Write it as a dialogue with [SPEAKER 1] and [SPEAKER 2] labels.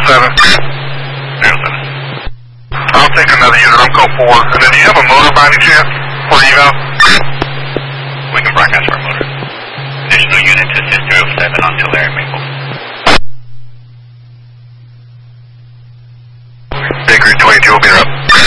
[SPEAKER 1] 07.
[SPEAKER 2] 07.
[SPEAKER 1] I'll take another unit on call 4. And then do you have a motor by any chance for eval?
[SPEAKER 2] We can broadcast for a motor. Additional unit to assist 307 on Tulare Maple.
[SPEAKER 1] Bakery 22 will be up.